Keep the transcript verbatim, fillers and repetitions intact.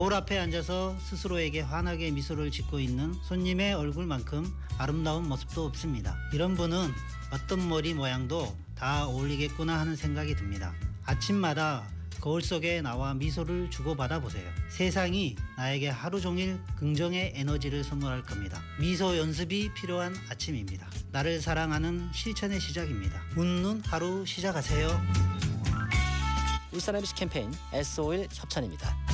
거울 앞에 앉아서 스스로에게 환하게 미소를 짓고 있는 손님의 얼굴만큼 아름다운 모습도 없습니다. 이런 분은 어떤 머리 모양도 다 어울리겠구나 하는 생각이 듭니다. 아침마다 거울 속에 나와 미소를 주고받아 보세요. 세상이 나에게 하루 종일 긍정의 에너지를 선물할 겁니다. 미소 연습이 필요한 아침입니다. 나를 사랑하는 실천의 시작입니다. 웃는 하루 시작하세요. 울산 엠씨 캠페인 에스오일 협찬입니다.